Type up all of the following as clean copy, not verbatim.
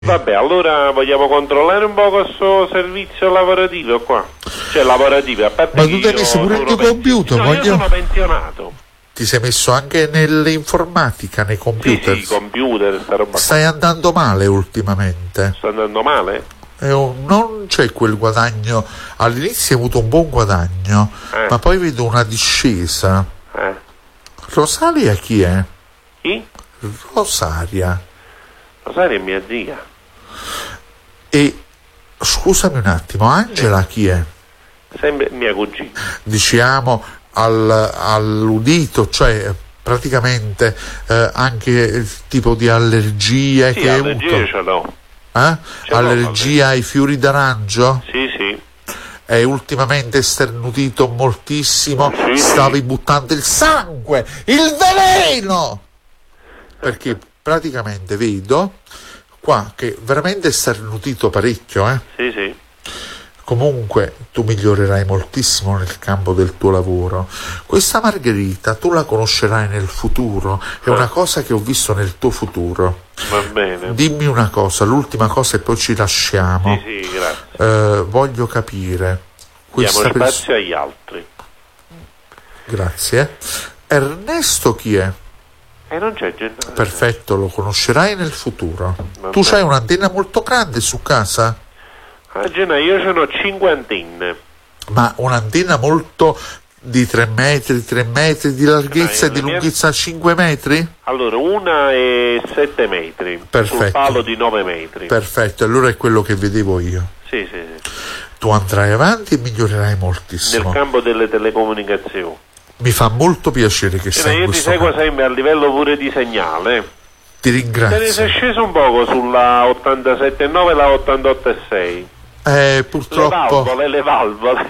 Vabbè, allora vogliamo controllare un po' questo servizio lavorativo qua. Cioè lavorativo, a parte. Ma tu ti hai messo pure il tuo computer? No, io sono pensionato. Ti sei messo anche nell'informatica, nei computer? Sì, computer, sta roba. Stai andando male ultimamente. Sta andando male? Non c'è quel guadagno. All'inizio hai avuto un buon guadagno, ma poi vedo una discesa. Rosaria chi è? Chi? Rosaria è mia zia. E scusami un attimo, Angela chi è? Sempre mia cugina. Diciamo all'udito, cioè praticamente anche il tipo di allergie che hai avuto. Ce l'ho. Allergia ai fiori d'arancio? Sì. È ultimamente esternutito moltissimo, stavi buttando il sangue, il veleno! Perché praticamente vedo qua che veramente è sternutito parecchio, Sì. Comunque tu migliorerai moltissimo nel campo del tuo lavoro. Questa Margherita tu la conoscerai nel futuro, è una cosa che ho visto nel tuo futuro. Va bene. Dimmi una cosa, l'ultima cosa e poi ci lasciamo. Sì, grazie. Voglio capire. Diamo spazio agli altri. Grazie. Ernesto chi è? Non c'è gente. Perfetto, lo conoscerai nel futuro. Tu bene. c'hai un'antenna molto grande su casa? Io ce n'ho 5 antenne. Ma un'antenna molto di 3 metri di larghezza e di lunghezza 5 metri? Allora, una è 7 metri. Perfetto. Sul palo di 9 metri. Perfetto, allora è quello che vedevo io. Sì. Tu andrai avanti e migliorerai moltissimo. Nel campo delle telecomunicazioni. Mi fa molto piacere che sei in questo campo. Io ti seguo sempre a livello pure di segnale. Ti ringrazio. Te ne sei sceso un poco sulla 87,9 e la 88,6. Purtroppo le valvole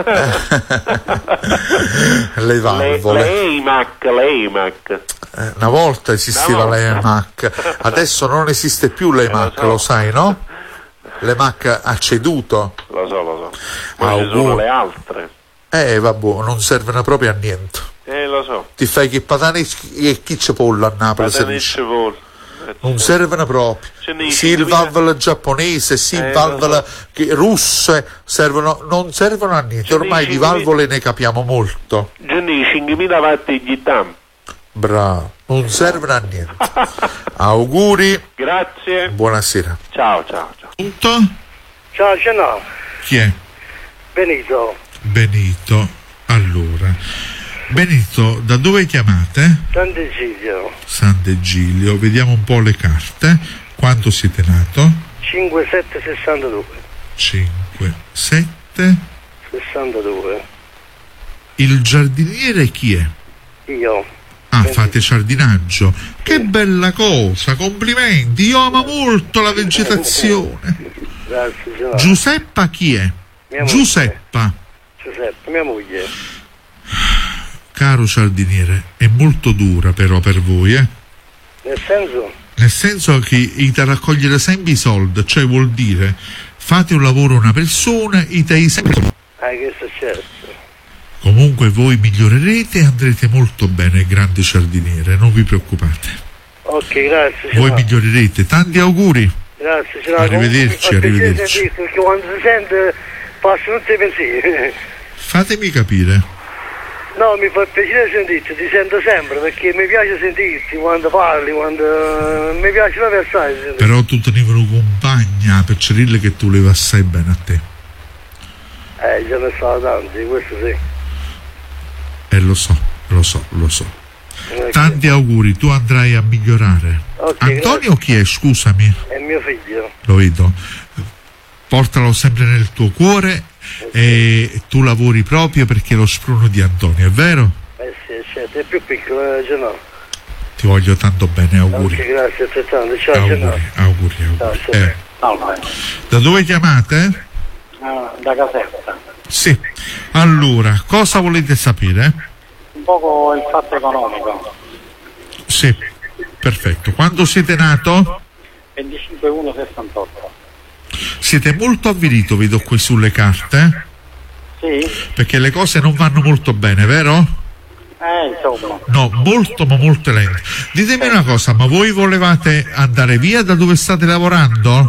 le valvole, le EIMAC. Una volta esisteva l'EMAC, adesso non esiste più l'EMAC, lo sai, no? L'EMAC ha ceduto. Lo so. Ma ci sono le altre. Vabbè, non servono proprio a niente. Lo so. Ti fai che patane e chi c'è pollo a Napoli? Non servono proprio. Sì, il valvole giapponese, sì, il valvole russe non servono a niente. Ormai di valvole ne capiamo molto. 5.000 watt di TAM. Bravo, non servono a niente. Auguri. Grazie. Buonasera. Ciao. Tutto? Ciao, ce n'ho. Chi è? Benito. Allora. Benito, da dove chiamate? Sant'Egidio. Vediamo un po' le carte. Quando siete nato? 5/7/62. 5/7/62. Il giardiniere chi è? Io. Fate giardinaggio. Che bella cosa, complimenti. Io amo molto la vegetazione. Grazie. Giuseppa chi è? Giuseppa, mia moglie. Caro giardiniere, è molto dura però per voi, Nel senso? Nel senso che te raccogliere sempre i soldi, cioè vuol dire fate un lavoro a una persona e dai sempre. Che è successo? Comunque voi migliorerete e andrete molto bene, grande giardiniere, non vi preoccupate. Ok, grazie. Voi migliorerete, tanti auguri. Grazie. Arrivederci. Perché quando si sente passano tutti i pensieri. Fatemi capire. No, mi fa piacere sentirti, ti sento sempre perché mi piace sentirti quando parli, quando mi piace la versare. Però tu tenevi una compagna per dire che tu le va assai bene a te. Ce ne sono tanti, questo sì. Lo so. Tanti auguri, tu andrai a migliorare. Antonio chi è, scusami? È mio figlio. Lo vedo. Portalo sempre nel tuo cuore e tu lavori proprio perché lo spruno di Antonio, è vero? Sì, certo, è più piccolo, no. Ti voglio tanto bene, auguri. Grazie altrettanto, ciao. Auguri. Ciao. Da dove chiamate? Da Caserta. Sì. Allora, cosa volete sapere? Un poco il fatto economico. Sì, perfetto. Quando siete nato? 25/1/68. Siete molto avvilito, vedo qui sulle carte. Sì. Perché le cose non vanno molto bene, vero? Insomma. No, molto ma molto lento. Ditemi una cosa, ma voi volevate andare via da dove state lavorando?